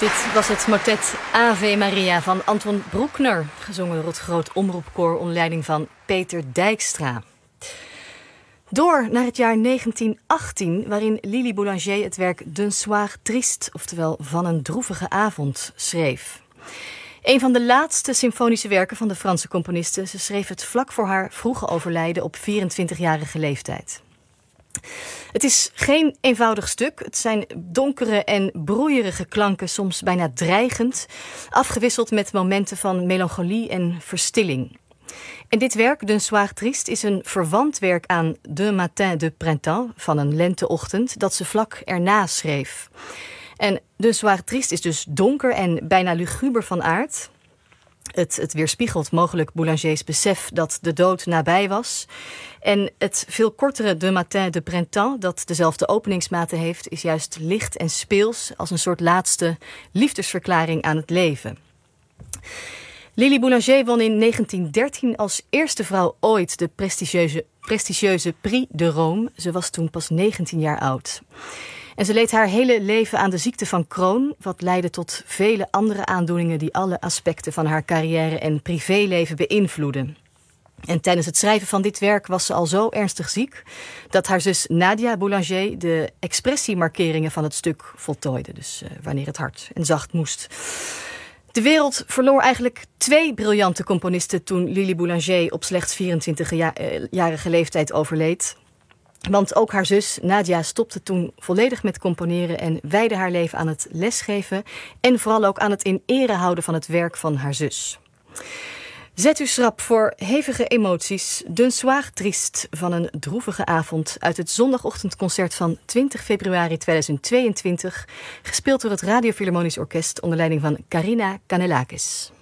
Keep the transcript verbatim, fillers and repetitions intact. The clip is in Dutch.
Dit was het motet Ave Maria van Anton Broekner, gezongen door het Groot Omroepkoor onder leiding van Peter Dijkstra. Door naar het jaar negentien achttien, waarin Lili Boulanger het werk D'un soir triste, oftewel Van een droevige avond, schreef. Een van de laatste symfonische werken van de Franse componiste. Ze schreef het vlak voor haar vroege overlijden op vierentwintigjarige leeftijd. Het is geen eenvoudig stuk. Het zijn donkere en broeierige klanken, soms bijna dreigend, afgewisseld met momenten van melancholie en verstilling. En dit werk, D'un soir triste, is een verwant werk aan De matin de printemps, van een lenteochtend, dat ze vlak erna schreef. En D'un soir triste is dus donker en bijna luguber van aard. Het, het weerspiegelt mogelijk Boulangers besef dat de dood nabij was. En het veel kortere De matin de printemps, dat dezelfde openingsmaten heeft, is juist licht en speels als een soort laatste liefdesverklaring aan het leven. Lili Boulanger won in negentien dertien als eerste vrouw ooit de prestigieuze, prestigieuze Prix de Rome. Ze was toen pas negentien jaar oud. En ze leed haar hele leven aan de ziekte van Crohn, wat leidde tot vele andere aandoeningen die alle aspecten van haar carrière en privéleven beïnvloeden. En tijdens het schrijven van dit werk was ze al zo ernstig ziek dat haar zus Nadia Boulanger de expressiemarkeringen van het stuk voltooide. Dus uh, wanneer het hard en zacht moest. De wereld verloor eigenlijk twee briljante componisten toen Lili Boulanger op slechts vierentwintigjarige leeftijd overleed. Want ook haar zus Nadia stopte toen volledig met componeren en wijdde haar leven aan het lesgeven en vooral ook aan het in ere houden van het werk van haar zus. Zet u schrap voor hevige emoties, D'un soir triste, van een droevige avond, uit het zondagochtendconcert van twintig februari tweeduizend tweeëntwintig, gespeeld door het Radio Philharmonisch Orkest onder leiding van Karina Kanellakis.